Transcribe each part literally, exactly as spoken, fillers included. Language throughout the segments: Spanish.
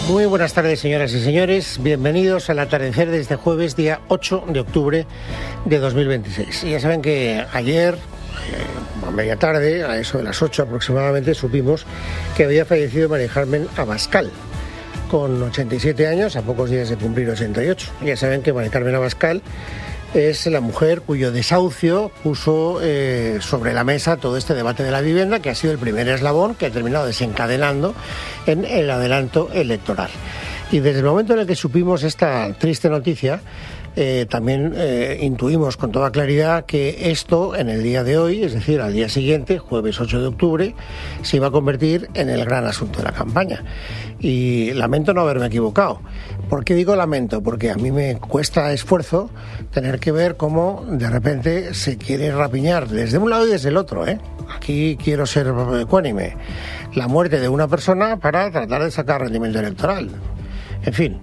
Muy buenas tardes, señoras y señores. Bienvenidos al atardecer de este jueves, día ocho de octubre de dos mil veintiséis. Y ya saben que ayer, eh, a media tarde, a eso de las ocho aproximadamente, supimos que había fallecido María Carmen Abascal, con ochenta y siete años, a pocos días de cumplir ochenta y ocho. Ya saben que María Carmen Abascal es la mujer cuyo desahucio puso eh, sobre la mesa todo este debate de la vivienda, que ha sido el primer eslabón que ha terminado desencadenando en el adelanto electoral. Y desde el momento en el que supimos esta triste noticia, eh, también eh, intuimos con toda claridad que esto en el día de hoy, es decir, al día siguiente, jueves ocho de octubre, se iba a convertir en el gran asunto de la campaña. Y lamento no haberme equivocado. ¿Por qué digo lamento? Porque a mí me cuesta esfuerzo tener que ver cómo de repente se quiere rapiñar desde un lado y desde el otro, ¿eh? Aquí quiero ser ecuánime. La muerte de una persona para tratar de sacar rendimiento electoral. En fin.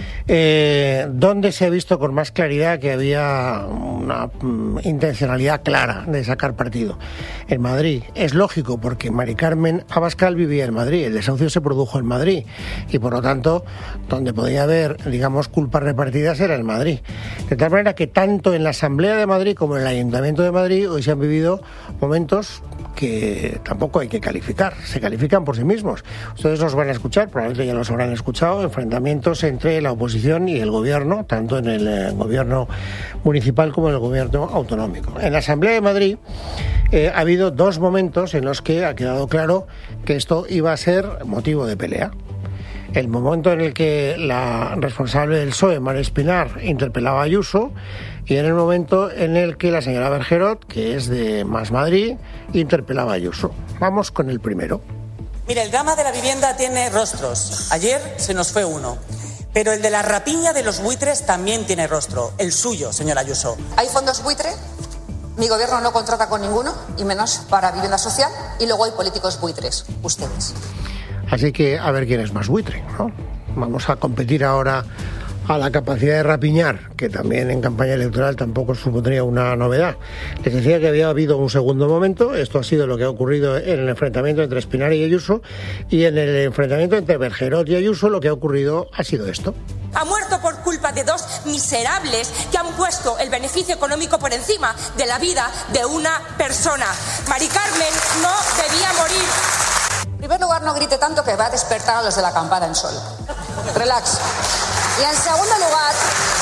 Eh, ¿Dónde se ha visto con más claridad que había una mm, intencionalidad clara de sacar partido? En Madrid. Es lógico, porque María Carmen Abascal vivía en Madrid, el desahucio se produjo en Madrid y por lo tanto donde podía haber, digamos, culpas repartidas era en Madrid. De tal manera que tanto en la Asamblea de Madrid como en el Ayuntamiento de Madrid hoy se han vivido momentos que tampoco hay que calificar, se califican por sí mismos. Ustedes los van a escuchar, probablemente ya los habrán escuchado, enfrentamientos entre la oposición y el gobierno, tanto en el eh, gobierno municipal como en el gobierno autonómico. En la Asamblea de Madrid eh, ha habido dos momentos en los que ha quedado claro que esto iba a ser motivo de pelea. El momento en el que la responsable del P S O E, María Espinar, interpelaba a Ayuso, y en el momento en el que la señora Bergerot, que es de Más Madrid, interpelaba a Ayuso. Vamos con el primero. Mira, el drama de la vivienda tiene rostros. Ayer se nos fue uno. Pero el de la rapiña de los buitres también tiene rostro. El suyo, señora Ayuso. ¿Hay fondos buitre? Mi gobierno no contrata con ninguno, y menos para vivienda social. Y luego hay políticos buitres, ustedes. Así que a ver quién es más buitre, ¿no? Vamos a competir ahora a la capacidad de rapiñar, que también en campaña electoral tampoco supondría una novedad. Les decía que había habido un segundo momento. Esto ha sido lo que ha ocurrido en el enfrentamiento entre Espinar y Ayuso, y en el enfrentamiento entre Bergerot y Ayuso lo que ha ocurrido ha sido esto. Ha muerto por culpa de dos miserables que han puesto el beneficio económico por encima de la vida de una persona. María Carmen no debía morir. En primer lugar, no grite tanto que va a despertar a los de la acampada en sol. Relax. Y en segundo lugar,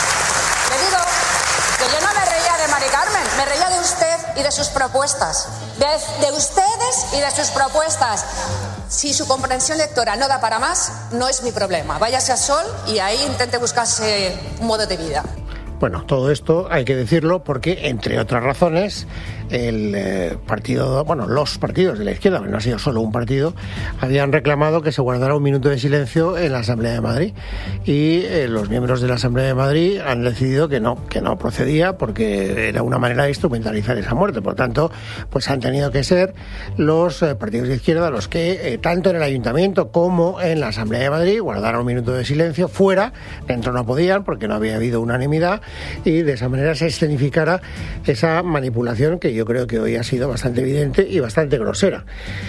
le digo que yo no me reía de María Carmen, me reía de usted y de sus propuestas. De, de ustedes y de sus propuestas. Si su comprensión lectora no da para más, no es mi problema. Váyase a Sol y ahí intente buscarse un modo de vida. Bueno, todo esto hay que decirlo porque, entre otras razones, el eh, partido, bueno, los partidos de la izquierda, no ha sido solo un partido, habían reclamado que se guardara un minuto de silencio en la Asamblea de Madrid. Y eh, los miembros de la Asamblea de Madrid han decidido que no, que no procedía porque era una manera de instrumentalizar esa muerte. Por tanto, pues han tenido que ser los eh, partidos de izquierda los que, eh, tanto en el Ayuntamiento como en la Asamblea de Madrid, guardaran un minuto de silencio. Fuera, dentro no podían porque no había habido unanimidad, y de esa manera se escenificara esa manipulación que yo creo que hoy ha sido bastante evidente y bastante grosera.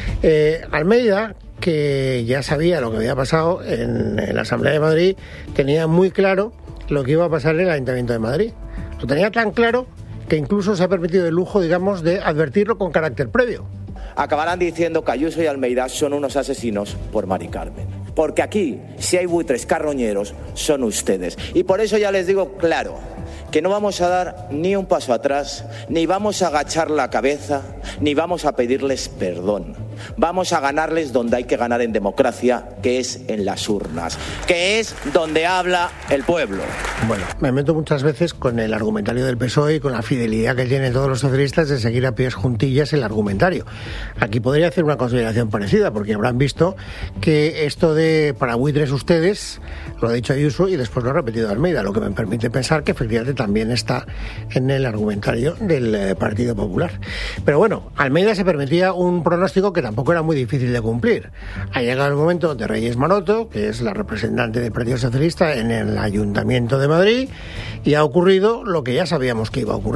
Eh, Almeida, que ya sabía lo que había pasado en, en la Asamblea de Madrid, tenía muy claro lo que iba a pasar en el Ayuntamiento de Madrid. Lo tenía tan claro que incluso se ha permitido el lujo, digamos, de advertirlo con carácter previo. Acabarán diciendo que Ayuso y Almeida son unos asesinos por María Carmen. Porque aquí, si hay buitres carroñeros, son ustedes. Y por eso ya les digo claro, que no vamos a dar ni un paso atrás, ni vamos a agachar la cabeza, ni vamos a pedirles perdón. Vamos a ganarles donde hay que ganar en democracia, que es en las urnas, que es donde habla el pueblo. Bueno, me meto muchas veces con el argumentario del P S O E y con la fidelidad que tienen todos los socialistas de seguir a pies juntillas el argumentario. Aquí podría hacer una consideración parecida, porque habrán visto que esto de para buitres ustedes lo ha dicho Ayuso y después lo ha repetido Almeida, lo que me permite pensar que efectivamente también está en el argumentario del Partido Popular. Pero bueno, Almeida se permitía un pronóstico que tampoco era muy difícil de cumplir. Ha llegado el momento de Reyes Maroto, que es la representante del Partido Socialista en el Ayuntamiento de Madrid, y ha ocurrido lo que ya sabíamos que iba a ocurrir.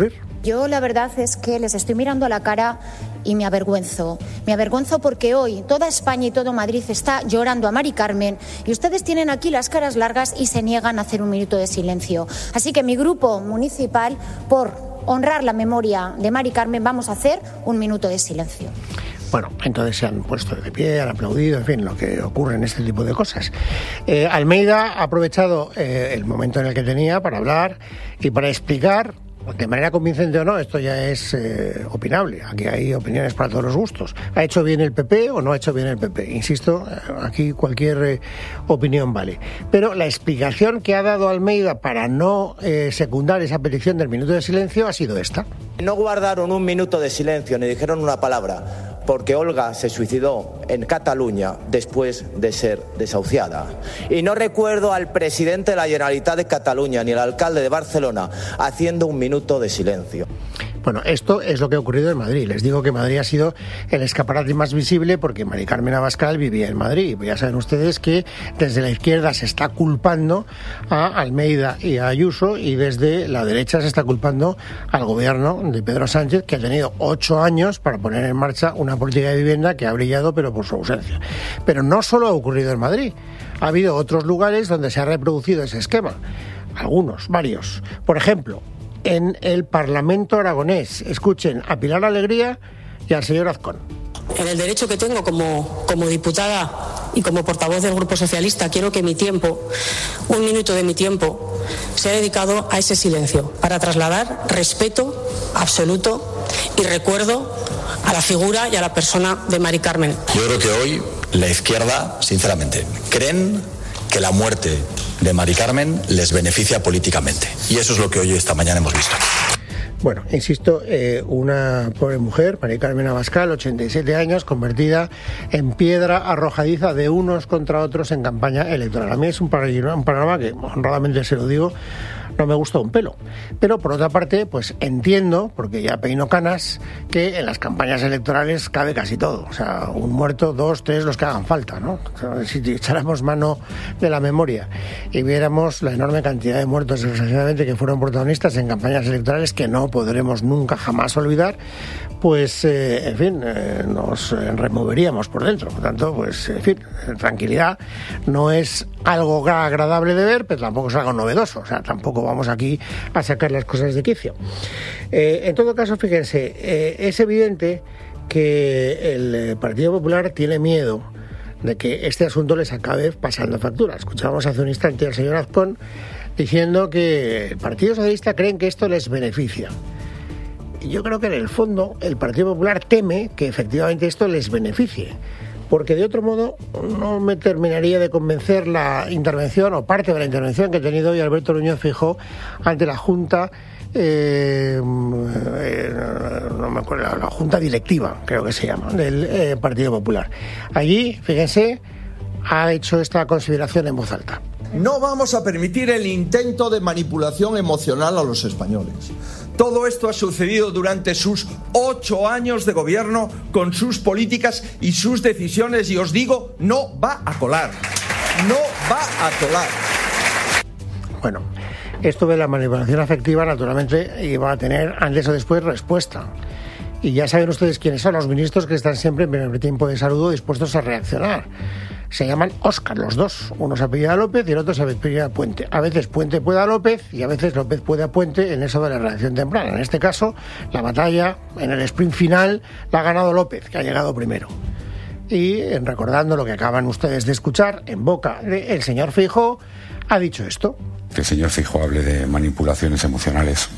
Yo la verdad es que les estoy mirando a la cara y me avergüenzo. Me avergüenzo porque hoy toda España y todo Madrid está llorando a Mari Carmen y ustedes tienen aquí las caras largas y se niegan a hacer un minuto de silencio. Así que mi grupo municipal, por honrar la memoria de Mari Carmen, vamos a hacer un minuto de silencio. Bueno, entonces se han puesto de pie, han aplaudido, en fin, lo que ocurre en este tipo de cosas. Eh, Almeida ha aprovechado eh, el momento en el que tenía para hablar y para explicar, de manera convincente o no, esto ya es eh, opinable, aquí hay opiniones para todos los gustos. ¿Ha hecho bien el P P o no ha hecho bien el P P? Insisto, aquí cualquier eh, opinión vale. Pero la explicación que ha dado Almeida para no eh, secundar esa petición del minuto de silencio ha sido esta. No guardaron un minuto de silencio ni dijeron una palabra, porque Olga se suicidó en Cataluña después de ser desahuciada. Y no recuerdo al presidente de la Generalitat de Cataluña ni al alcalde de Barcelona haciendo un minuto de silencio. Bueno, esto es lo que ha ocurrido en Madrid. Les digo que Madrid ha sido el escaparate más visible porque Mari Carmen Abascal vivía en Madrid. Ya saben ustedes que desde la izquierda se está culpando a Almeida y a Ayuso y desde la derecha se está culpando al gobierno de Pedro Sánchez, que ha tenido ocho años para poner en marcha una política de vivienda que ha brillado pero por su ausencia. Pero no solo ha ocurrido en Madrid. Ha habido otros lugares donde se ha reproducido ese esquema. Algunos, varios. Por ejemplo, en el Parlamento aragonés. Escuchen a Pilar Alegría y al señor Azcón. En el derecho que tengo como, como diputada y como portavoz del Grupo Socialista, quiero que mi tiempo, un minuto de mi tiempo, sea dedicado a ese silencio, para trasladar respeto absoluto y recuerdo a la figura y a la persona de Mari Carmen. Yo creo que hoy la izquierda, sinceramente, creen que la muerte de Mari Carmen les beneficia políticamente. Y eso es lo que hoy, esta mañana, hemos visto. Bueno, insisto, eh, una pobre mujer, Mari Carmen Abascal, ochenta y siete años, convertida en piedra arrojadiza de unos contra otros en campaña electoral. A mí es un panorama, un panorama que, honradamente se lo digo, no me gusta un pelo. Pero por otra parte, pues entiendo, porque ya peino canas, que en las campañas electorales cabe casi todo. O sea, un muerto, dos, tres, los que hagan falta, ¿no? O sea, si echáramos mano de la memoria y viéramos la enorme cantidad de muertos, desgraciadamente, que fueron protagonistas en campañas electorales que no podremos nunca jamás olvidar, pues, eh, en fin, eh, nos removeríamos por dentro. Por tanto, pues, en fin, tranquilidad. No es algo agradable de ver, pero tampoco es algo novedoso. O sea, tampoco vamos aquí a sacar las cosas de quicio. Eh, en todo caso, fíjense, eh, es evidente que el Partido Popular tiene miedo de que este asunto les acabe pasando factura. Escuchábamos hace un instante al señor Azcón diciendo que el Partido Socialista creen que esto les beneficia. Y yo creo que en el fondo el Partido Popular teme que efectivamente esto les beneficie, porque de otro modo no me terminaría de convencer la intervención o parte de la intervención que ha tenido hoy Alberto Núñez Feijóo ante la Junta, eh, eh, no me acuerdo, la, la Junta Directiva, creo que se llama, del eh, Partido Popular. Allí, fíjense, ha hecho esta consideración en voz alta. No vamos a permitir el intento de manipulación emocional a los españoles. Todo esto ha sucedido durante sus ocho años de gobierno con sus políticas y sus decisiones y os digo, no va a colar. No va a colar. Bueno, esto de la manipulación afectiva naturalmente iba a tener antes o después respuesta. Y ya saben ustedes quiénes son los ministros que están siempre en primer tiempo de saludo dispuestos a reaccionar. Se llaman Óscar los dos, uno se apellida López y el otro se apellida Puente. A veces Puente puede a López y a veces López puede a Puente en eso de la reacción temprana. En este caso, la batalla en el sprint final la ha ganado López, que ha llegado primero. Y recordando lo que acaban ustedes de escuchar en boca del señor Feijóo, ha dicho esto. Que el señor Feijóo hable de manipulaciones emocionales.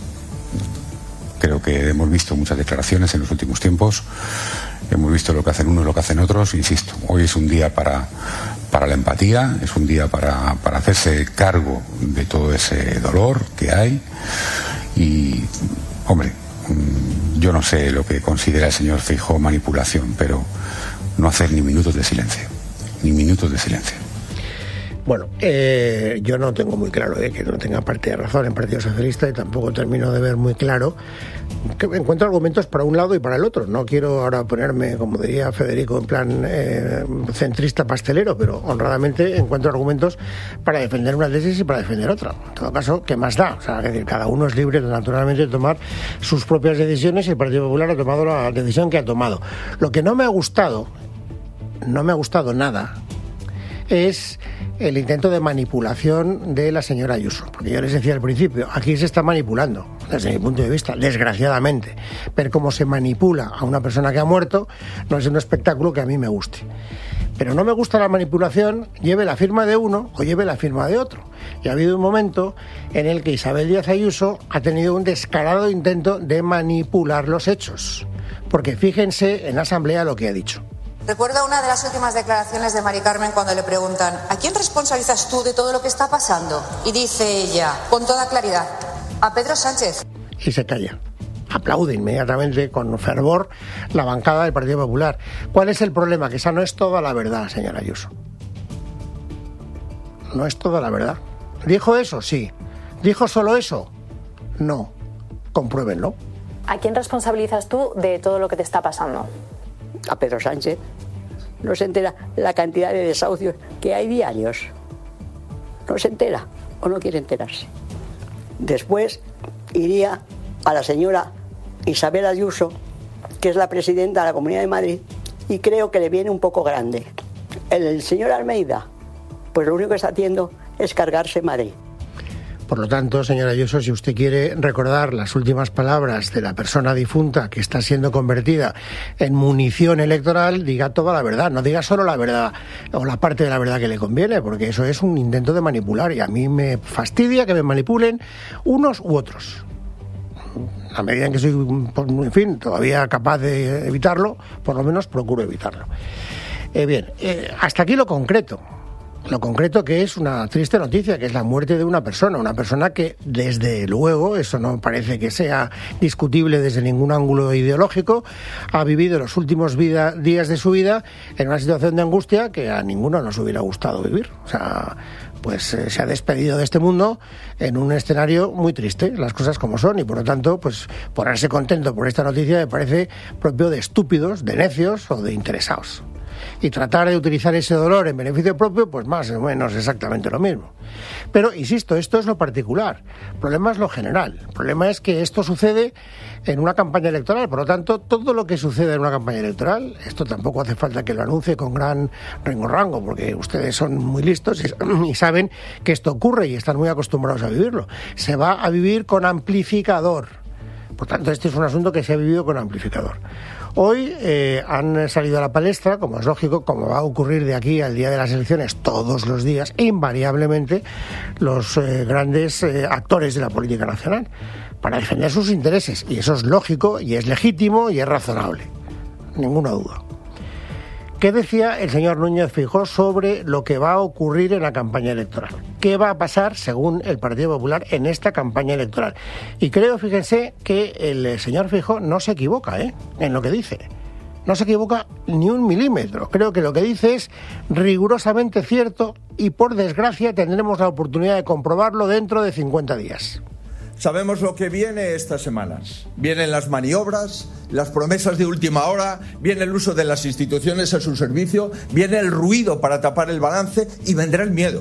Creo que hemos visto muchas declaraciones en los últimos tiempos. Hemos visto lo que hacen unos, lo que hacen otros. Insisto, hoy es un día para, para la empatía, es un día para, para hacerse cargo de todo ese dolor que hay. Y, hombre, yo no sé lo que considera el señor Feijóo manipulación, pero no hacer ni minutos de silencio. Ni minutos de silencio. Bueno, eh, yo no tengo muy claro eh, que no tenga parte de razón en Partido Socialista y tampoco termino de ver muy claro que encuentro argumentos para un lado y para el otro. No quiero ahora ponerme, como diría Federico, en plan eh, centrista pastelero, pero honradamente encuentro argumentos para defender una tesis y para defender otra. En todo caso, ¿qué más da? O sea, es decir, cada uno es libre naturalmente de tomar sus propias decisiones y el Partido Popular ha tomado la decisión que ha tomado. Lo que no me ha gustado, no me ha gustado nada, es el intento de manipulación de la señora Ayuso. Porque yo les decía al principio, aquí se está manipulando, desde mi punto de vista, desgraciadamente. Ver cómo se manipula a una persona que ha muerto no es un espectáculo que a mí me guste. Pero no me gusta la manipulación, lleve la firma de uno o lleve la firma de otro. Y ha habido un momento en el que Isabel Díaz Ayuso ha tenido un descarado intento de manipular los hechos. Porque fíjense en la Asamblea lo que ha dicho. Recuerdo una de las últimas declaraciones de Mari Carmen cuando le preguntan ¿a quién responsabilizas tú de todo lo que está pasando? Y dice ella, con toda claridad, a Pedro Sánchez. Y se calla. Aplaude inmediatamente, con fervor, la bancada del Partido Popular. ¿Cuál es el problema? Que esa no es toda la verdad, señora Ayuso. No es toda la verdad. ¿Dijo eso? Sí. ¿Dijo solo eso? No. Compruébenlo. ¿A quién responsabilizas tú de todo lo que te está pasando? A Pedro Sánchez. No se entera la cantidad de desahucios que hay diarios. No se entera o no quiere enterarse. Después iría a la señora Isabel Ayuso, que es la presidenta de la Comunidad de Madrid, y creo que le viene un poco grande. El, el señor Almeida, pues lo único que está haciendo es cargarse Madrid. Por lo tanto, señora Ayuso, si usted quiere recordar las últimas palabras de la persona difunta que está siendo convertida en munición electoral, diga toda la verdad, no diga solo la verdad o la parte de la verdad que le conviene, porque eso es un intento de manipular y a mí me fastidia que me manipulen unos u otros. A medida en que soy, en fin, todavía capaz de evitarlo, por lo menos procuro evitarlo. Eh, bien, eh, hasta aquí lo concreto. Lo concreto que es una triste noticia, que es la muerte de una persona, una persona que desde luego, eso no parece que sea discutible desde ningún ángulo ideológico, ha vivido los últimos vida, días de su vida en una situación de angustia que a ninguno nos hubiera gustado vivir. O sea, pues eh, se ha despedido de este mundo en un escenario muy triste, las cosas como son, y por lo tanto, pues ponerse contento por esta noticia me parece propio de estúpidos, de necios o de interesados. Y tratar de utilizar ese dolor en beneficio propio, pues más o menos exactamente lo mismo. Pero, insisto, esto es lo particular. El problema es lo general. El problema es que esto sucede en una campaña electoral. Por lo tanto, todo lo que sucede en una campaña electoral, esto tampoco hace falta que lo anuncie con gran rango, porque ustedes son muy listos y saben que esto ocurre y están muy acostumbrados a vivirlo. Se va a vivir con amplificador. Por tanto, este es un asunto que se ha vivido con amplificador. Hoy eh, han salido a la palestra, como es lógico, como va a ocurrir de aquí al día de las elecciones todos los días, invariablemente, los eh, grandes eh, actores de la política nacional, para defender sus intereses. Y eso es lógico, y es legítimo, y es razonable. Ninguna duda. ¿Qué decía el señor Núñez Feijóo sobre lo que va a ocurrir en la campaña electoral? ¿Qué va a pasar, según el Partido Popular, en esta campaña electoral? Y creo, fíjense, que el señor Feijóo no se equivoca ¿eh? en lo que dice. No se equivoca ni un milímetro. Creo que lo que dice es rigurosamente cierto y, por desgracia, tendremos la oportunidad de comprobarlo dentro de cincuenta días. Sabemos lo que viene estas semanas. Vienen las maniobras, las promesas de última hora, viene el uso de las instituciones a su servicio, viene el ruido para tapar el balance y vendrá el miedo.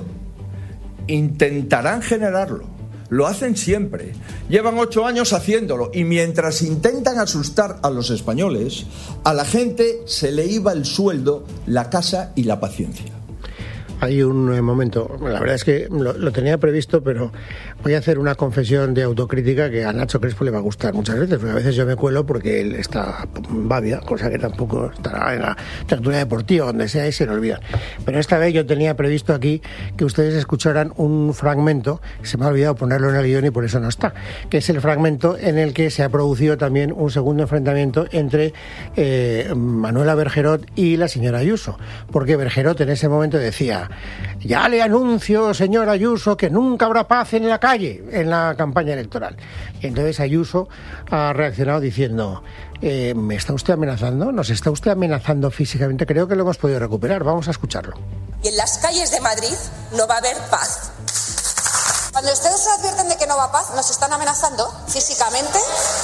Intentarán generarlo. Lo hacen siempre. Llevan ocho años haciéndolo y mientras intentan asustar a los españoles, a la gente se le iba el sueldo, la casa y la paciencia. Hay un momento, la verdad es que lo, lo tenía previsto, pero voy a hacer una confesión de autocrítica que a Nacho Crespo le va a gustar muchas veces, porque a veces yo me cuelo porque él está babia, cosa que tampoco estará en la tertulia deportiva, donde sea, y se le olvidan. Pero esta vez yo tenía previsto aquí que ustedes escucharan un fragmento, se me ha olvidado ponerlo en el guión y por eso no está, que es el fragmento en el que se ha producido también un segundo enfrentamiento entre eh, Manuela Bergerot y la señora Ayuso, porque Bergerot en ese momento decía: decía: ya le anuncio, señor Ayuso, que nunca habrá paz en la calle en la campaña electoral. Y entonces Ayuso ha reaccionado diciendo: eh, ¿me está usted amenazando? ¿Nos está usted amenazando físicamente? Creo que lo hemos podido recuperar. Vamos a escucharlo. Y en las calles de Madrid no va a haber paz. Cuando ustedes se advierten de que no va paz, ¿nos están amenazando físicamente?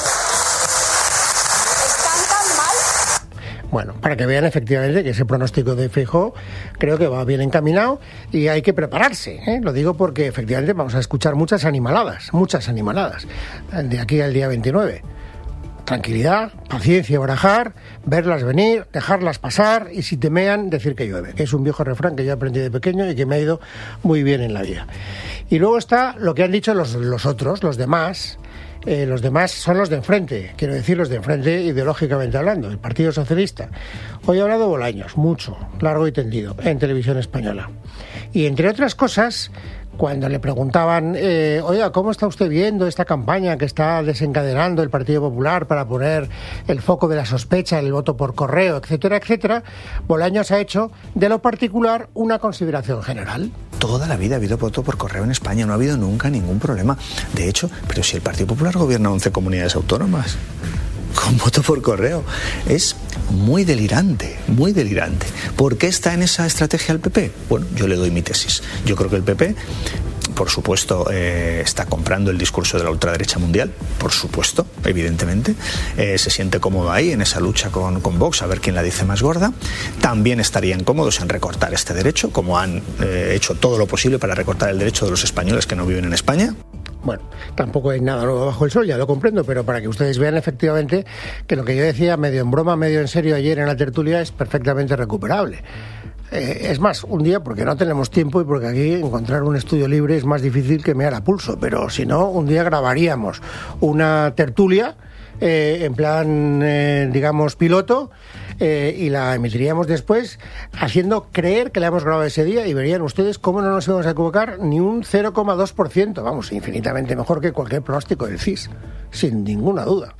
¿Están tan mal? Bueno, para que vean efectivamente que ese pronóstico de Feijóo creo que va bien encaminado y hay que prepararse, ¿eh? Lo digo porque efectivamente vamos a escuchar muchas animaladas, muchas animaladas, de aquí al día veintinueve. Tranquilidad, paciencia, barajar, verlas venir, dejarlas pasar y si temean, decir que llueve, que es un viejo refrán que yo aprendí de pequeño y que me ha ido muy bien en la vida. Y luego está lo que han dicho los, los otros, los demás. Eh, los demás son los de enfrente, quiero decir los de enfrente ideológicamente hablando, el Partido Socialista. Hoy ha hablado Bolaños, mucho, largo y tendido, en Televisión Española. Y entre otras cosas, cuando le preguntaban, eh, oiga, ¿cómo está usted viendo esta campaña que está desencadenando el Partido Popular para poner el foco de la sospecha en el voto por correo, etcétera, etcétera? Bolaños ha hecho de lo particular una consideración general. Toda la vida ha habido voto por correo en España, no ha habido nunca ningún problema. De hecho, pero si el Partido Popular gobierna once comunidades autónomas con voto por correo, es muy delirante, muy delirante. ¿Por qué está en esa estrategia el P P? Bueno, yo le doy mi tesis. Yo creo que el P P, por supuesto, eh, está comprando el discurso de la ultraderecha mundial, por supuesto, evidentemente. Eh, se siente cómodo ahí en esa lucha con, con Vox, a ver quién la dice más gorda. También estarían cómodos en recortar este derecho, como han eh, hecho todo lo posible para recortar el derecho de los españoles que no viven en España. Bueno, tampoco hay nada nuevo bajo el sol, ya lo comprendo, pero para que ustedes vean efectivamente que lo que yo decía medio en broma, medio en serio ayer en la tertulia es perfectamente recuperable. Eh, es más, un día, porque no tenemos tiempo y porque aquí encontrar un estudio libre es más difícil que mear a pulso, pero si no, un día grabaríamos una tertulia eh, en plan, eh, digamos, piloto, eh, y la emitiríamos después haciendo creer que la hemos grabado ese día y verían ustedes cómo no nos íbamos a equivocar ni un cero coma dos por ciento, vamos, infinitamente mejor que cualquier pronóstico del C I S, sin ninguna duda.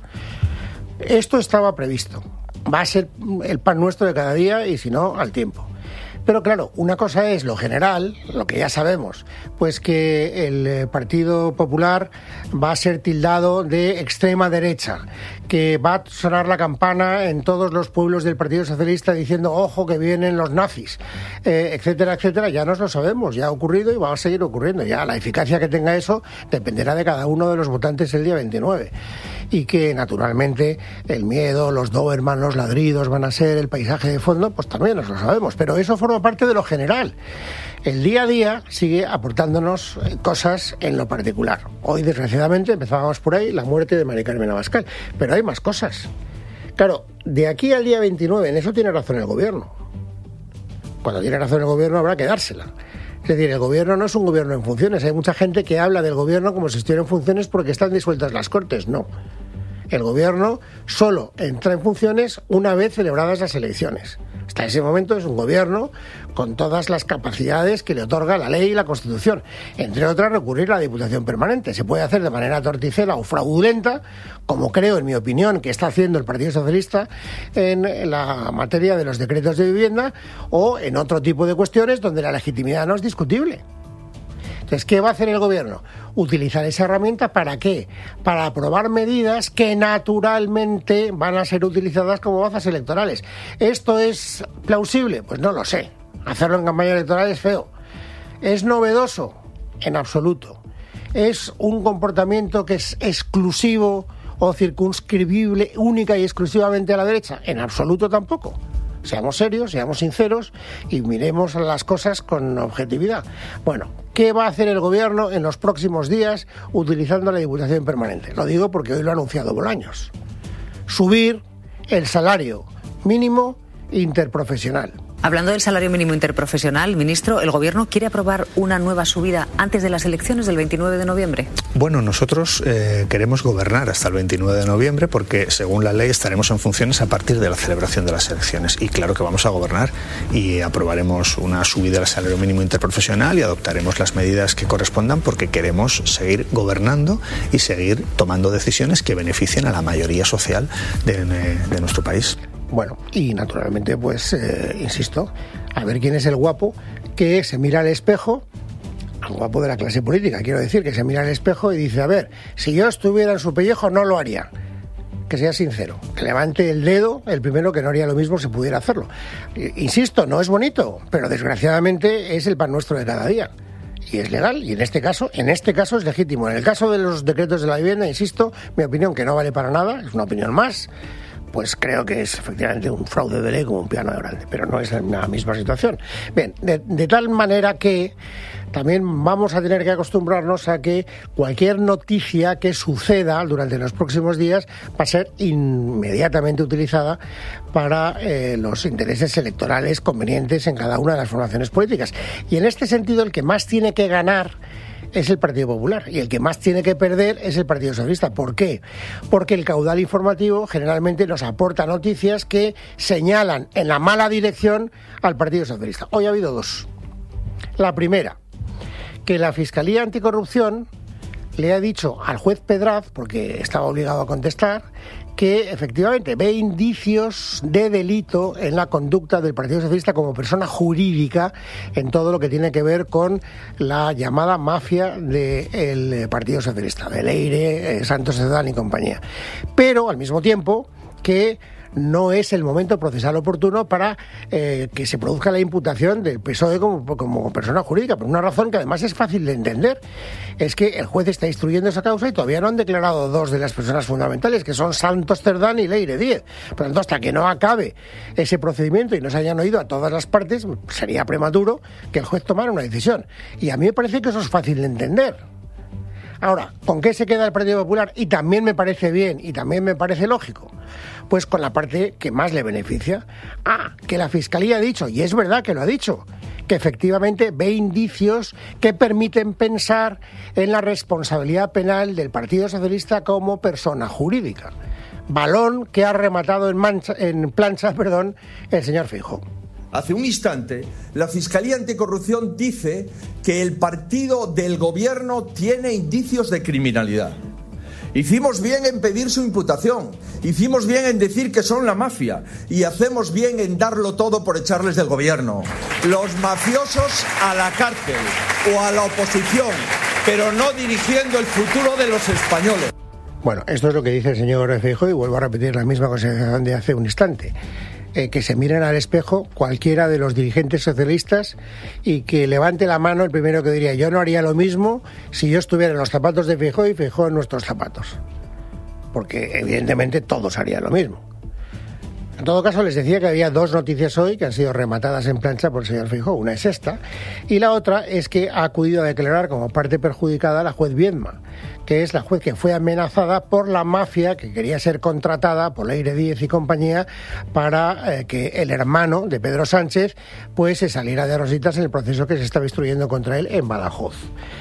Esto estaba previsto, va a ser el pan nuestro de cada día y si no, al tiempo. Pero claro, una cosa es lo general, lo que ya sabemos, pues que el Partido Popular va a ser tildado de extrema derecha, que va a sonar la campana en todos los pueblos del Partido Socialista diciendo ojo que vienen los nazis, eh, etcétera, etcétera. Ya nos lo sabemos, ya ha ocurrido y va a seguir ocurriendo. Ya la eficacia que tenga eso dependerá de cada uno de los votantes el día veintinueve. Y que naturalmente el miedo, los Doberman, los ladridos van a ser el paisaje de fondo, pues también nos lo sabemos, pero eso forma parte de lo general. El día a día sigue aportándonos cosas en lo particular. Hoy, desgraciadamente, empezábamos por ahí, la muerte de Mari Carmen Abascal, pero hay más cosas. Claro, de aquí al día veintinueve, en eso tiene razón el gobierno. Cuando tiene razón el gobierno habrá que dársela. Es decir, el gobierno no es un gobierno en funciones. Hay mucha gente que habla del gobierno como si estuviera en funciones porque están disueltas las Cortes. No. El gobierno solo entra en funciones una vez celebradas las elecciones. Hasta ese momento es un gobierno con todas las capacidades que le otorga la ley y la Constitución. Entre otras, recurrir a la Diputación Permanente. Se puede hacer de manera torticera o fraudulenta, como creo, en mi opinión, que está haciendo el Partido Socialista en la materia de los decretos de vivienda o en otro tipo de cuestiones donde la legitimidad no es discutible. Entonces, ¿qué va a hacer el gobierno? Utilizar esa herramienta ¿para qué? Para aprobar medidas que naturalmente van a ser utilizadas como bazas electorales. ¿Esto es plausible? Pues no lo sé. Hacerlo en campaña electoral es feo. ¿Es novedoso? En absoluto. ¿Es un comportamiento que es exclusivo o circunscribible única y exclusivamente a la derecha? En absoluto tampoco. Seamos serios, seamos sinceros y miremos las cosas con objetividad. Bueno, ¿qué va a hacer el gobierno en los próximos días utilizando la Diputación Permanente? Lo digo porque hoy lo ha anunciado Bolaños. Subir el salario mínimo interprofesional. Hablando del salario mínimo interprofesional, ministro, ¿el Gobierno quiere aprobar una nueva subida antes de las elecciones del veintinueve de noviembre? Bueno, nosotros eh, queremos gobernar hasta el veintinueve de noviembre porque, según la ley, estaremos en funciones a partir de la celebración de las elecciones. Y claro que vamos a gobernar y aprobaremos una subida del salario mínimo interprofesional y adoptaremos las medidas que correspondan porque queremos seguir gobernando y seguir tomando decisiones que beneficien a la mayoría social de, de nuestro país. Bueno, y naturalmente, pues, eh, insisto, a ver quién es el guapo que se mira al espejo, al guapo de la clase política, quiero decir, que se mira al espejo y dice, a ver, si yo estuviera en su pellejo no lo haría. Que sea sincero, que levante el dedo el primero que no haría lo mismo si pudiera hacerlo. Insisto, no es bonito, pero desgraciadamente es el pan nuestro de cada día. Y es legal, y en este caso, en este caso es legítimo. En el caso de los decretos de la vivienda, insisto, mi opinión que no vale para nada, es una opinión más, pues creo que es efectivamente un fraude de ley como un piano de grande, pero no es la misma situación. Bien, de, de tal manera que también vamos a tener que acostumbrarnos a que cualquier noticia que suceda durante los próximos días va a ser inmediatamente utilizada para eh, los intereses electorales convenientes en cada una de las formaciones políticas. Y en este sentido, el que más tiene que ganar es el Partido Popular y el que más tiene que perder es el Partido Socialista. ¿Por qué? Porque el caudal informativo generalmente nos aporta noticias que señalan en la mala dirección al Partido Socialista. Hoy ha habido dos. La primera, que la Fiscalía Anticorrupción le ha dicho al juez Pedraz, porque estaba obligado a contestar, que efectivamente ve indicios de delito en la conducta del Partido Socialista como persona jurídica en todo lo que tiene que ver con la llamada mafia del Partido Socialista, de Leire, Santos Cerdán y compañía. Pero al mismo tiempo que no es el momento procesal oportuno para eh, que se produzca la imputación del P S O E como, como persona jurídica, por una razón que además es fácil de entender. Es que el juez está instruyendo esa causa y todavía no han declarado dos de las personas fundamentales, que son Santos Cerdán y Leire Díez. Por lo tanto, hasta que no acabe ese procedimiento y no se hayan oído a todas las partes, sería prematuro que el juez tomara una decisión. Y a mí me parece que eso es fácil de entender. Ahora, ¿con qué se queda el Partido Popular? Y también me parece bien, y también me parece lógico, pues con la parte que más le beneficia. Ah, que la Fiscalía ha dicho, y es verdad que lo ha dicho, que efectivamente ve indicios que permiten pensar en la responsabilidad penal del Partido Socialista como persona jurídica. Balón que ha rematado en, mancha, en plancha perdón, el señor Feijóo. Hace un instante, la Fiscalía Anticorrupción dice que el partido del gobierno tiene indicios de criminalidad. Hicimos bien en pedir su imputación, hicimos bien en decir que son la mafia y hacemos bien en darlo todo por echarles del gobierno. Los mafiosos a la cárcel o a la oposición, pero no dirigiendo el futuro de los españoles. Bueno, esto es lo que dice el señor Feijóo y vuelvo a repetir la misma consideración de hace un instante. Eh, que se miren al espejo cualquiera de los dirigentes socialistas y que levante la mano el primero que diría yo no haría lo mismo si yo estuviera en los zapatos de Feijóo y Feijóo en nuestros zapatos. Porque evidentemente todos harían lo mismo. En todo caso, les decía que había dos noticias hoy que han sido rematadas en plancha por el señor Feijóo. Una es esta y la otra es que ha acudido a declarar como parte perjudicada a la juez Viedma, que es la juez que fue amenazada por la mafia que quería ser contratada por Leire Díez y compañía para eh, que el hermano de Pedro Sánchez pues se saliera de rositas en el proceso que se estaba instruyendo contra él en Badajoz.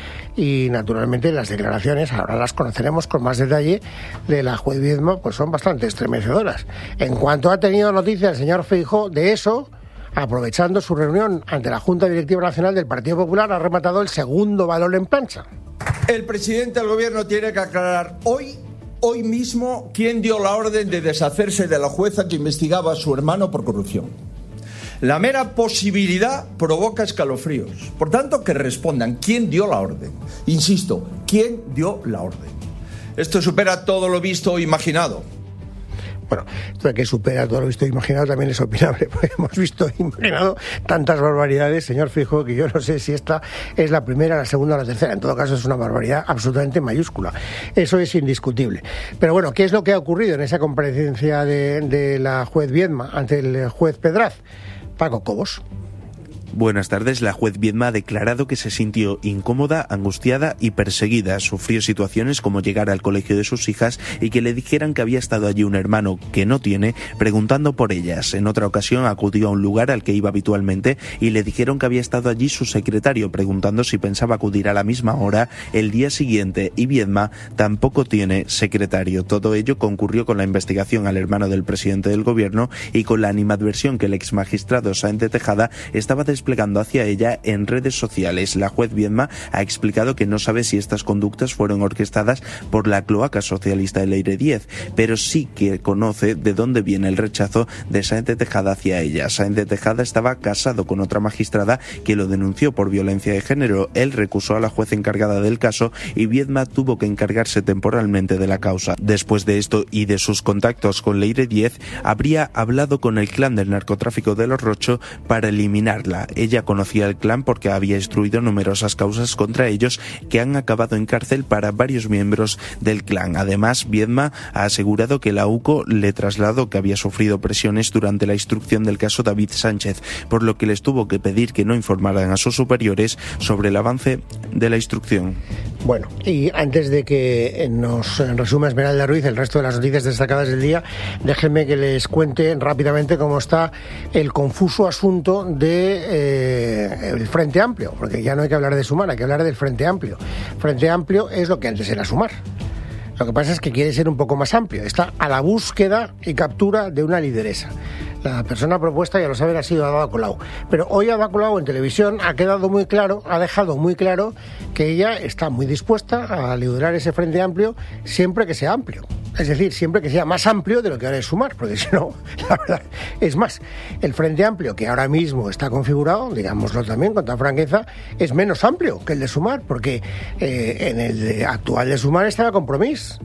Y naturalmente las declaraciones, ahora las conoceremos con más detalle, de la juez Viedma, pues son bastante estremecedoras. En cuanto ha tenido noticia el señor Feijóo de eso, aprovechando su reunión ante la Junta Directiva Nacional del Partido Popular, ha rematado el segundo balón en plancha. El presidente del gobierno tiene que aclarar hoy, hoy mismo, quién dio la orden de deshacerse de la jueza que investigaba a su hermano por corrupción. La mera posibilidad provoca escalofríos. Por tanto, que respondan quién dio la orden. Insisto, quién dio la orden. Esto supera todo lo visto o imaginado. Bueno, esto de que supera todo lo visto e imaginado también es opinable, porque hemos visto e imaginado tantas barbaridades, señor Feijóo, que yo no sé si esta es la primera, la segunda o la tercera. En todo caso, es una barbaridad absolutamente mayúscula. Eso es indiscutible. Pero bueno, ¿qué es lo que ha ocurrido en esa comparecencia de, de la juez Viedma ante el juez Pedraz? Paco Cobos. Buenas tardes. La juez Viedma ha declarado que se sintió incómoda, angustiada y perseguida. Sufrió situaciones como llegar al colegio de sus hijas y que le dijeran que había estado allí un hermano que no tiene, preguntando por ellas. En otra ocasión acudió a un lugar al que iba habitualmente y le dijeron que había estado allí su secretario, preguntando si pensaba acudir a la misma hora el día siguiente, y Viedma tampoco tiene secretario. Todo ello concurrió con la investigación al hermano del presidente del gobierno y con la animadversión que el exmagistrado Sáenz de Tejada estaba desviando desplegando hacia ella en redes sociales. La juez Viedma ha explicado que no sabe si estas conductas fueron orquestadas por la cloaca socialista de Leire Díez, pero sí que conoce de dónde viene el rechazo de Sáenz de Tejada hacia ella. Sáenz de Tejada estaba casado con otra magistrada que lo denunció por violencia de género. Él recusó a la juez encargada del caso y Viedma tuvo que encargarse temporalmente de la causa. Después de esto y de sus contactos con Leire Díez, habría hablado con el clan del narcotráfico de los Rocho para eliminarla. Ella conocía el clan porque había instruido numerosas causas contra ellos que han acabado en cárcel para varios miembros del clan. Además, Viedma ha asegurado que la U C O le trasladó que había sufrido presiones durante la instrucción del caso David Sánchez, por lo que les tuvo que pedir que no informaran a sus superiores sobre el avance de la instrucción. Bueno, y antes de que nos resuma Esmeralda Ruiz el resto de las noticias destacadas del día, déjenme que les cuente rápidamente cómo está el confuso asunto de eh, el Frente Amplio, porque ya no hay que hablar de Sumar, hay que hablar del Frente Amplio. Frente Amplio es lo que antes era Sumar. Lo que pasa es que quiere ser un poco más amplio. Está a la búsqueda y captura de una lideresa. La persona propuesta, ya lo saben, ha sido Ada Colau. Pero hoy Ada Colau en televisión ha quedado muy claro, ha dejado muy claro que ella está muy dispuesta a liderar ese Frente Amplio siempre que sea amplio. Es decir, siempre que sea más amplio de lo que ahora es Sumar, porque si no, la verdad, es más, el Frente Amplio que ahora mismo está configurado, digámoslo también con toda franqueza, es menos amplio que el de Sumar, porque eh, en el de actual de Sumar estaba Compromís.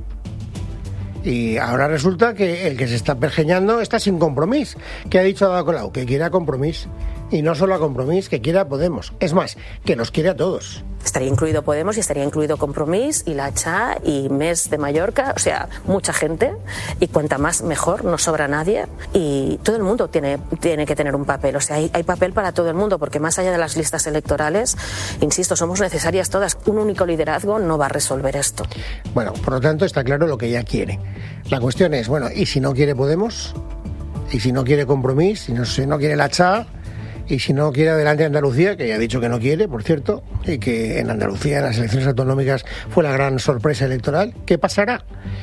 Y ahora resulta que el que se está pergeñando está sin Compromís. ¿Qué ha dicho Ada Colau? Que quiere a Compromís. Y no solo a Compromís, que quiere a Podemos. Es más, que nos quiere a todos. Estaría incluido Podemos y estaría incluido Compromís y La Cha y Mes de Mallorca, o sea, mucha gente, y cuanta más mejor, no sobra nadie, y todo el mundo tiene, tiene que tener un papel, o sea, hay, hay papel para todo el mundo, porque más allá de las listas electorales, insisto, somos necesarias todas, un único liderazgo no va a resolver esto. Bueno, por lo tanto está claro lo que ella quiere. La cuestión es, bueno, ¿y si no quiere Podemos? ¿Y si no quiere Compromís? ¿Y no, si no quiere La Cha? Y si no quiere adelante Andalucía, que ya ha dicho que no quiere, por cierto, y que en Andalucía en las elecciones autonómicas fue la gran sorpresa electoral, ¿qué pasará?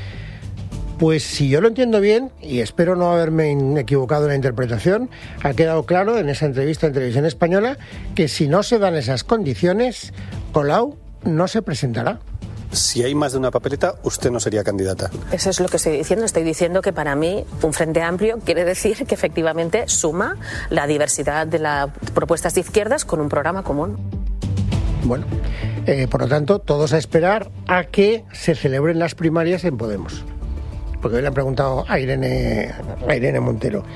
Pues si yo lo entiendo bien, y espero no haberme equivocado en la interpretación, ha quedado claro en esa entrevista en Televisión Española que si no se dan esas condiciones, Colau no se presentará. Si hay más de una papeleta, usted no sería candidata. Eso es lo que estoy diciendo. Estoy diciendo que para mí un Frente Amplio quiere decir que efectivamente suma la diversidad de las propuestas de izquierdas con un programa común. Bueno, eh, por lo tanto, todos a esperar a que se celebren las primarias en Podemos. Porque hoy le han preguntado a Irene, a Irene Montero.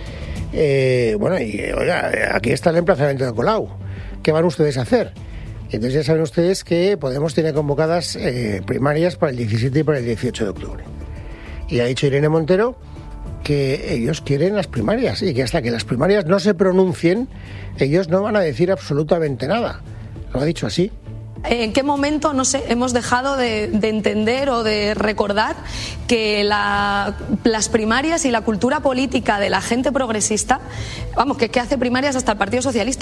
Eh, bueno, y oiga, aquí está el emplazamiento de Colau. ¿Qué van ustedes a hacer? Entonces ya saben ustedes que Podemos tiene convocadas eh, primarias para el diecisiete y para el dieciocho de octubre. Y ha dicho Irene Montero que ellos quieren las primarias y que hasta que las primarias no se pronuncien, ellos no van a decir absolutamente nada. Lo ha dicho así. ¿En qué momento, no sé, hemos dejado de, de entender o de recordar que la, las primarias y la cultura política de la gente progresista, vamos, que, que hace primarias hasta el Partido Socialista?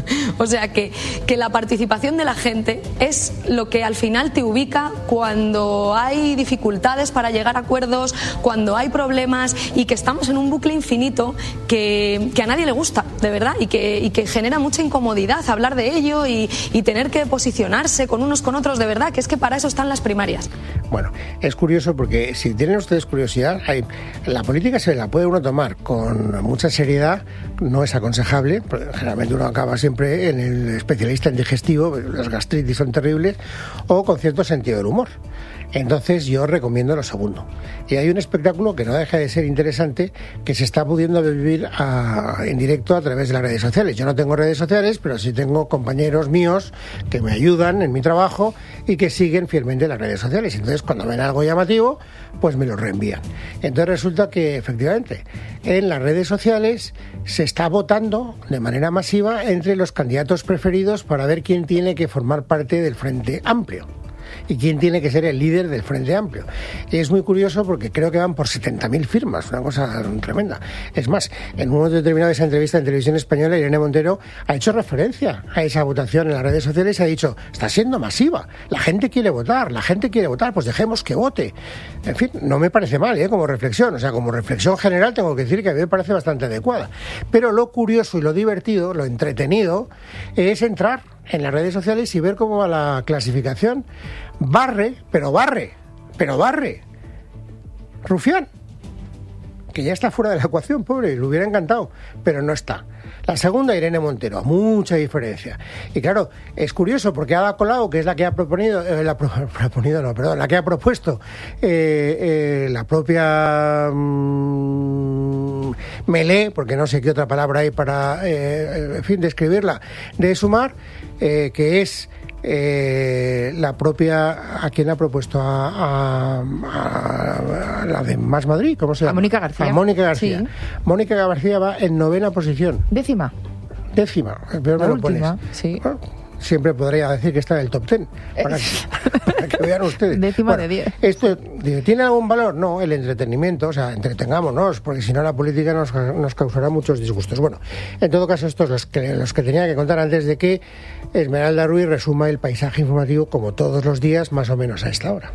O sea, que, que la participación de la gente es lo que al final te ubica cuando hay dificultades para llegar a acuerdos, cuando hay problemas, y que estamos en un bucle infinito que, que a nadie le gusta, de verdad, y que, y que genera mucha incomodidad hablar de ello y, y tener que posicionar con unos con otros, de verdad, que es que para eso están las primarias. Bueno, es curioso porque si tienen ustedes curiosidad, hay, la política se la puede uno tomar con mucha seriedad, no es aconsejable, porque generalmente uno acaba siempre en el especialista en digestivo, las gastritis son terribles, o con cierto sentido del humor. Entonces yo recomiendo lo segundo. Y hay un espectáculo que no deja de ser interesante, que se está pudiendo vivir a, en directo a través de las redes sociales. Yo no tengo redes sociales, pero sí tengo compañeros míos que me ayudan en mi trabajo y que siguen fielmente las redes sociales. Entonces cuando ven algo llamativo, pues me lo reenvían. Entonces resulta que efectivamente en las redes sociales se está votando de manera masiva entre los candidatos preferidos para ver quién tiene que formar parte del Frente Amplio. y quién tiene que ser el líder del Frente Amplio. Y es muy curioso porque creo que van por setenta mil firmas, una cosa tremenda. Es más, en un momento determinado de esa entrevista en Televisión Española, Irene Montero ha hecho referencia a esa votación en las redes sociales y ha dicho, está siendo masiva, la gente quiere votar, la gente quiere votar, pues dejemos que vote. En fin, no me parece mal, ¿eh? Como reflexión, o sea, como reflexión general tengo que decir que a mí me parece bastante adecuada. Pero lo curioso y lo divertido, lo entretenido, es entrar en las redes sociales y ver cómo va la clasificación. Barre, pero barre, pero barre. Rufián, que ya está fuera de la ecuación, pobre, le hubiera encantado, pero no está. La segunda, Irene Montero, a mucha diferencia. Y claro, es curioso porque Ada Colau, que es la que ha proponido, eh, la pro, proponido no, perdón, la que ha propuesto eh, eh, la propia mmm, Melé, porque no sé qué otra palabra hay para, eh, en fin, describirla, de Sumar, eh, que es Eh, la propia, ¿a quién ha propuesto? A, a, a, a la de Más Madrid, ¿cómo se llama? A Mónica García. A Mónica García. Sí. Mónica García va en novena posición. Décima. Décima, pero me lo pones. Sí. Bueno, siempre podría decir que está en el top ten, para que, para que vean ustedes. Décima bueno, de diez. ¿Esto tiene algún valor? No, el entretenimiento, o sea, entretengámonos, porque si no la política nos, nos causará muchos disgustos. Bueno, en todo caso, estos los que, los que tenía que contar antes de que Esmeralda Ruiz resuma el paisaje informativo como todos los días, más o menos a esta hora.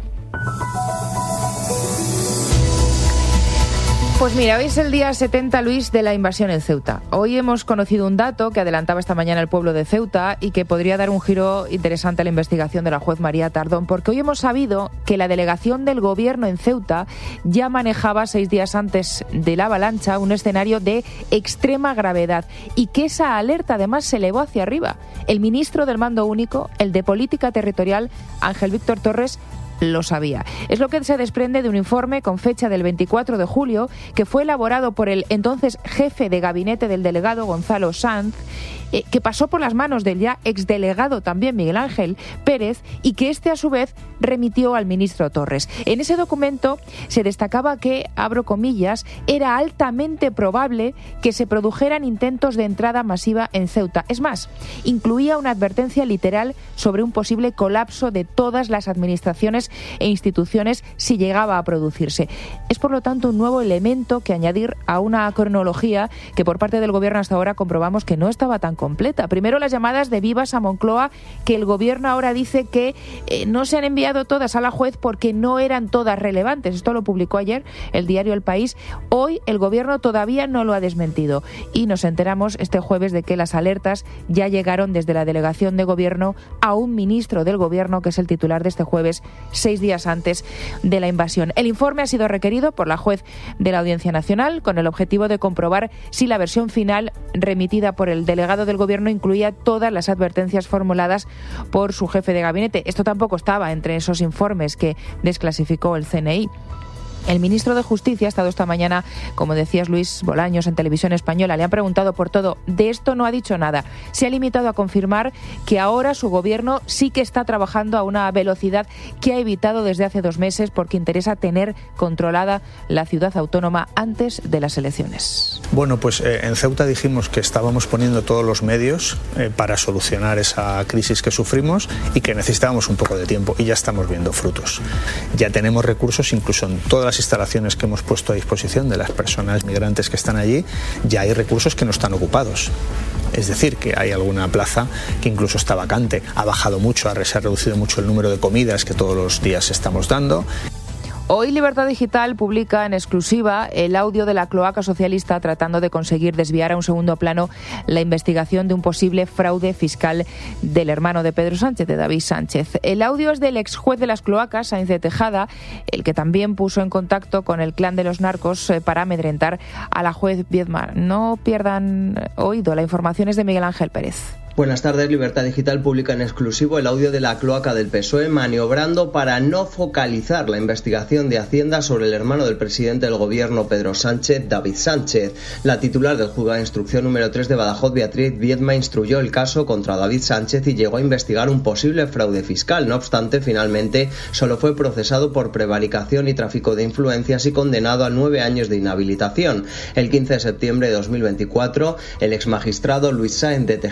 Pues mira, hoy es el día setenta, Luis, de la invasión en Ceuta. Hoy hemos conocido un dato que adelantaba esta mañana el pueblo de Ceuta y que podría dar un giro interesante a la investigación de la juez María Tardón, porque hoy hemos sabido que la delegación del gobierno en Ceuta ya manejaba seis días antes de la avalancha un escenario de extrema gravedad y que esa alerta además se elevó hacia arriba. El ministro del Mando Único, el de Política Territorial, Ángel Víctor Torres, lo sabía. Es lo que se desprende de un informe con fecha del veinticuatro de julio que fue elaborado por el entonces jefe de gabinete del delegado Gonzalo Sanz, eh, que pasó por las manos del ya exdelegado también Miguel Ángel Pérez y que este a su vez remitió al ministro Torres. En ese documento se destacaba que, abro comillas, era altamente probable que se produjeran intentos de entrada masiva en Ceuta. Es más, incluía una advertencia literal sobre un posible colapso de todas las administraciones e instituciones si llegaba a producirse. Es por lo tanto un nuevo elemento que añadir a una cronología que por parte del gobierno hasta ahora comprobamos que no estaba tan completa. Primero las llamadas de vivas a Moncloa, que el gobierno ahora dice que eh, no se han enviado todas a la juez porque no eran todas relevantes. Esto lo publicó ayer el diario El País. Hoy el gobierno todavía no lo ha desmentido y nos enteramos este jueves de que las alertas ya llegaron desde la delegación de gobierno a un ministro del gobierno que es el titular de este jueves, seis días antes de la invasión. El informe ha sido requerido por la juez de la Audiencia Nacional con el objetivo de comprobar si la versión final remitida por el delegado del gobierno incluía todas las advertencias formuladas por su jefe de gabinete. Esto tampoco estaba entre esos informes que desclasificó el C N I. El ministro de Justicia ha estado esta mañana, como decías Luis Bolaños, en Televisión Española. Le han preguntado por todo. De esto no ha dicho nada. Se ha limitado a confirmar que ahora su gobierno sí que está trabajando a una velocidad que ha evitado desde hace dos meses porque interesa tener controlada la ciudad autónoma antes de las elecciones. Bueno, pues eh, en Ceuta dijimos que estábamos poniendo todos los medios eh, para solucionar esa crisis que sufrimos y que necesitábamos un poco de tiempo y ya estamos viendo frutos. Ya tenemos recursos incluso en todas las instalaciones que hemos puesto a disposición de las personas migrantes que están allí, ya hay recursos que no están ocupados. Es decir, que hay alguna plaza que incluso está vacante. Ha bajado mucho, se ha reducido mucho el número de comidas que todos los días estamos dando. Hoy Libertad Digital publica en exclusiva el audio de la cloaca socialista tratando de conseguir desviar a un segundo plano la investigación de un posible fraude fiscal del hermano de Pedro Sánchez, de David Sánchez. El audio es del ex juez de las cloacas, Sáenz de Tejada, el que también puso en contacto con el clan de los narcos para amedrentar a la juez Viedma. No pierdan oído, la información es de Miguel Ángel Pérez. Buenas tardes. Libertad Digital publica en exclusivo el audio de la cloaca del P S O E maniobrando para no focalizar la investigación de Hacienda sobre el hermano del presidente del gobierno Pedro Sánchez, David Sánchez. La titular del juzgado de instrucción número tres de Badajoz, Beatriz Viedma, instruyó el caso contra David Sánchez y llegó a investigar un posible fraude fiscal. No obstante, finalmente solo fue procesado por prevaricación y tráfico de influencias y condenado a nueve años de inhabilitación. El quince de septiembre de dos mil veinticuatro, el exmagistrado Luis Sáenz de Tejada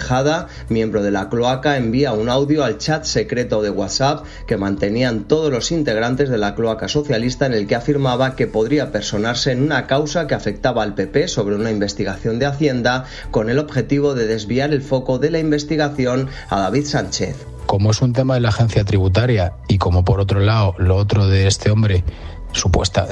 miembro de la cloaca, envía un audio al chat secreto de WhatsApp que mantenían todos los integrantes de la cloaca socialista, en el que afirmaba que podría personarse en una causa que afectaba al P P sobre una investigación de Hacienda, con el objetivo de desviar el foco de la investigación a David Sánchez. Como es un tema de la agencia tributaria y como por otro lado lo otro de este hombre, supuesta,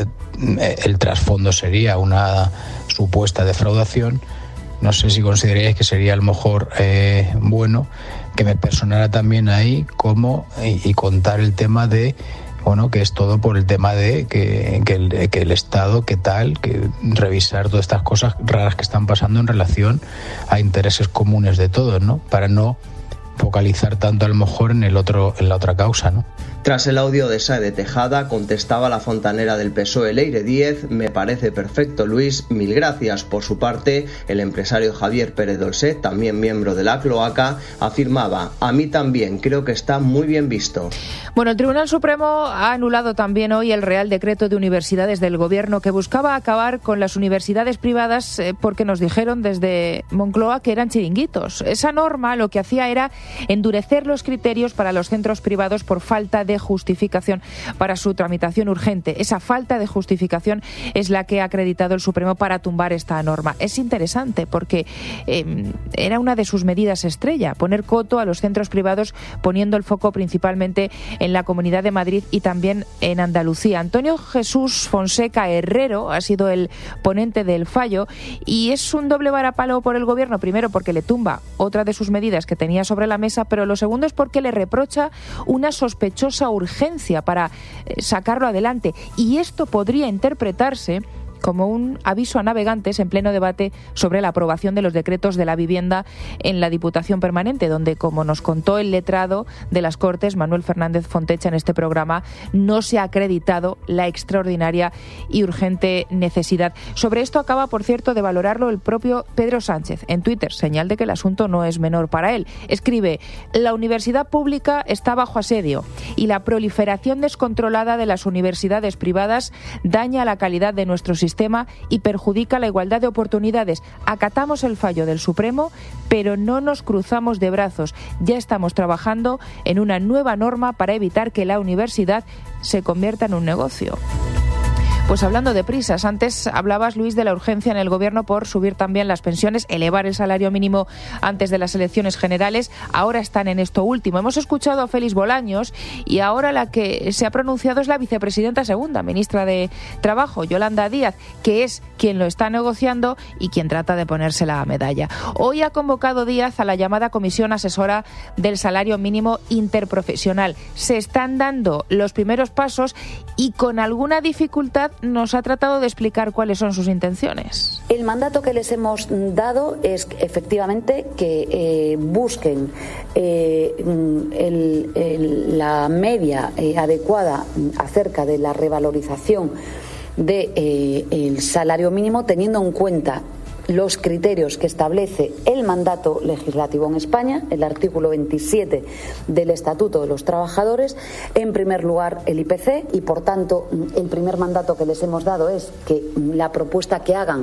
el trasfondo sería una supuesta defraudación, no sé si consideraríais que sería a lo mejor eh, bueno que me personara también ahí como y, y contar el tema de, bueno, que es todo por el tema de que, que, el, que el Estado, que tal, que revisar todas estas cosas raras que están pasando en relación a intereses comunes de todos, ¿no? Para no focalizar tanto a lo mejor en el otro, en la otra causa, ¿no? Tras el audio de Sae de Tejada, contestaba la fontanera del P S O E, Leire Díez: me parece perfecto, Luis, mil gracias. Por su parte, el empresario Javier Pérez Dolcet, también miembro de la cloaca, afirmaba: a mí también, creo que está muy bien visto. Bueno, el Tribunal Supremo ha anulado también hoy el Real Decreto de Universidades del Gobierno que buscaba acabar con las universidades privadas eh, porque nos dijeron desde Moncloa que eran chiringuitos. Esa norma lo que hacía era endurecer los criterios para los centros privados por falta de justificación para su tramitación urgente. Esa falta de justificación es la que ha acreditado el Supremo para tumbar esta norma. Es interesante porque eh, era una de sus medidas estrella, poner coto a los centros privados, poniendo el foco principalmente en la Comunidad de Madrid y también en Andalucía. Antonio Jesús Fonseca Herrero ha sido el ponente del fallo y es un doble varapalo por el Gobierno, primero porque le tumba otra de sus medidas que tenía sobre la mesa, pero lo segundo es porque le reprocha una sospechosa urgencia para sacarlo adelante, y esto podría interpretarse como un aviso a navegantes en pleno debate sobre la aprobación de los decretos de la vivienda en la Diputación Permanente, donde, como nos contó el letrado de las Cortes, Manuel Fernández Fontecha, en este programa, no se ha acreditado la extraordinaria y urgente necesidad. Sobre esto acaba, por cierto, de valorarlo el propio Pedro Sánchez en Twitter, señal de que el asunto no es menor para él. Escribe: la universidad pública está bajo asedio y la proliferación descontrolada de las universidades privadas daña la calidad de nuestro sistema sistema y perjudica la igualdad de oportunidades. Acatamos el fallo del Supremo, pero no nos cruzamos de brazos. Ya estamos trabajando en una nueva norma para evitar que la universidad se convierta en un negocio. Pues hablando de prisas, antes hablabas, Luis, de la urgencia en el Gobierno por subir también las pensiones, elevar el salario mínimo antes de las elecciones generales. Ahora están en esto último. Hemos escuchado a Félix Bolaños y ahora la que se ha pronunciado es la vicepresidenta segunda, ministra de Trabajo, Yolanda Díaz, que es quien lo está negociando y quien trata de ponerse la medalla. Hoy ha convocado Díaz a la llamada Comisión Asesora del Salario Mínimo Interprofesional. Se están dando los primeros pasos y con alguna dificultad nos ha tratado de explicar cuáles son sus intenciones. El mandato que les hemos dado es efectivamente que eh, busquen eh, el, el, la media eh, adecuada acerca de la revalorización del de, eh, salario mínimo, teniendo en cuenta los criterios que establece el mandato legislativo en España, el artículo veintisiete del Estatuto de los Trabajadores. En primer lugar, el I P C, y por tanto el primer mandato que les hemos dado es que la propuesta que hagan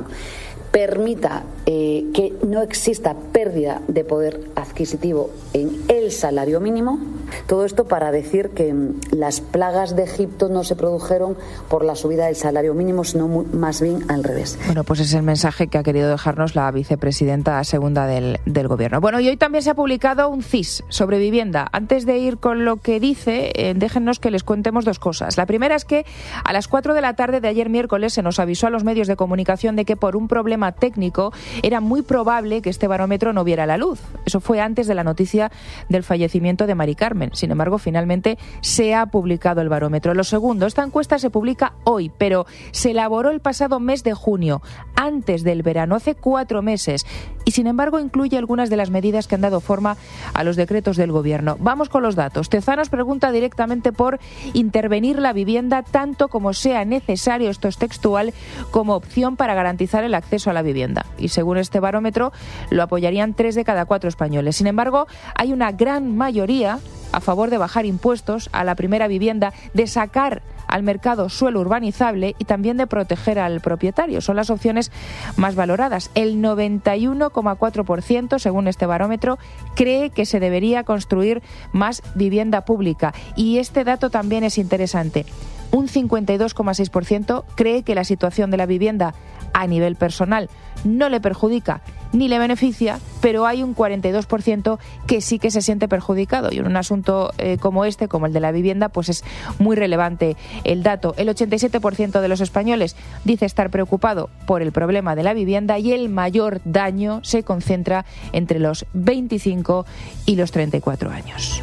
permita eh, que no exista pérdida de poder adquisitivo en el salario mínimo. Todo esto para decir que las plagas de Egipto no se produjeron por la subida del salario mínimo, sino muy, más bien al revés. Bueno, pues es el mensaje que ha querido dejarnos la vicepresidenta segunda del, del Gobierno. Bueno, y hoy también se ha publicado un C I S sobre vivienda. Antes de ir con lo que dice, eh, déjennos que les contemos dos cosas. La primera es que a las cuatro de la tarde de ayer miércoles se nos avisó a los medios de comunicación de que por un problema técnico era muy probable que este barómetro no viera la luz. Eso fue antes de la noticia del fallecimiento de Mari Carmen. Sin embargo, finalmente se ha publicado el barómetro. Lo segundo, esta encuesta se publica hoy, pero se elaboró el pasado mes de junio, antes del verano, hace cuatro meses, y sin embargo incluye algunas de las medidas que han dado forma a los decretos del Gobierno. Vamos con los datos. Tezanos pregunta directamente por intervenir la vivienda tanto como sea necesario, esto es textual, como opción para garantizar el acceso a la vivienda. Y según este barómetro, lo apoyarían tres de cada cuatro españoles. Sin embargo, hay una gran mayoría a favor de bajar impuestos a la primera vivienda, de sacar al mercado suelo urbanizable y también de proteger al propietario. Son las opciones más valoradas. El noventa y uno coma cuatro por ciento, según este barómetro, cree que se debería construir más vivienda pública. Y este dato también es interesante. Un cincuenta y dos coma seis por ciento cree que la situación de la vivienda a nivel personal no le perjudica ni le beneficia, pero hay un cuarenta y dos por ciento que sí que se siente perjudicado. Y en un asunto eh, como este, como el de la vivienda, pues es muy relevante el dato. El ochenta y siete por ciento de los españoles dice estar preocupado por el problema de la vivienda y el mayor daño se concentra entre los veinticinco y los treinta y cuatro años.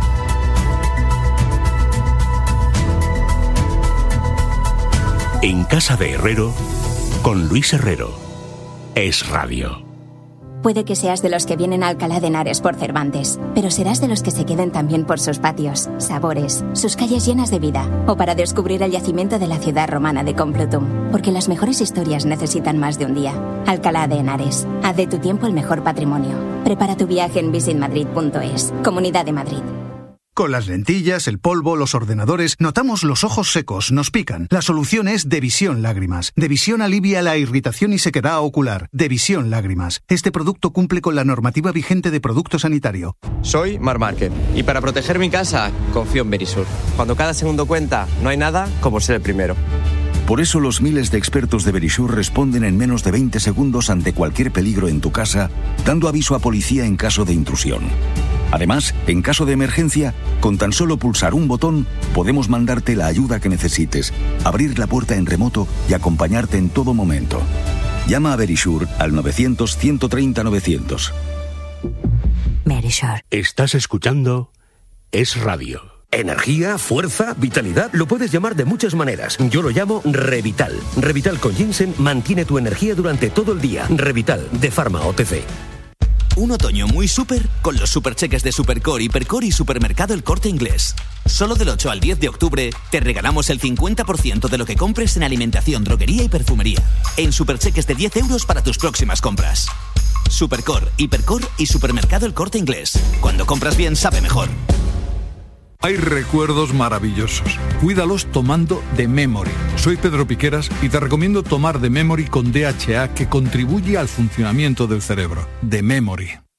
En Casa de Herrero, con Luis Herrero. Es Radio. Puede que seas de los que vienen a Alcalá de Henares por Cervantes, pero serás de los que se queden también por sus patios, sabores, sus calles llenas de vida, o para descubrir el yacimiento de la ciudad romana de Complutum, porque las mejores historias necesitan más de un día. Alcalá de Henares, haz de tu tiempo el mejor patrimonio. Prepara tu viaje en visit madrid punto es, Comunidad de Madrid. Con las lentillas, el polvo, los ordenadores, notamos los ojos secos, nos pican. La solución es Devisión Lágrimas. Devisión alivia la irritación y sequedad ocular. Devisión Lágrimas. Este producto cumple con la normativa vigente de producto sanitario. Soy Mar Márquez y para proteger mi casa confío en Verisur. Cuando cada segundo cuenta, no hay nada como ser el primero. Por eso los miles de expertos de Verisur responden en menos de veinte segundos ante cualquier peligro en tu casa, dando aviso a policía en caso de intrusión. Además, en caso de emergencia, con tan solo pulsar un botón, podemos mandarte la ayuda que necesites, abrir la puerta en remoto y acompañarte en todo momento. Llama a Verisur al novecientos, ciento treinta, novecientos. Verisur. Estás escuchando Es Radio. Energía, fuerza, vitalidad, lo puedes llamar de muchas maneras. Yo lo llamo Revital. Revital con ginseng mantiene tu energía durante todo el día. Revital, de Pharma O T C. Un otoño muy súper con los supercheques de Supercore, Hipercore y Supermercado El Corte Inglés. Solo del ocho al diez de octubre te regalamos el cincuenta por ciento de lo que compres en alimentación, droguería y perfumería. En supercheques de diez euros para tus próximas compras. Supercore, Hipercore y Supermercado El Corte Inglés. Cuando compras bien, sabe mejor. Hay recuerdos maravillosos. Cuídalos tomando The Memory. Soy Pedro Piqueras y te recomiendo tomar The Memory con D H A, que contribuye al funcionamiento del cerebro. The Memory.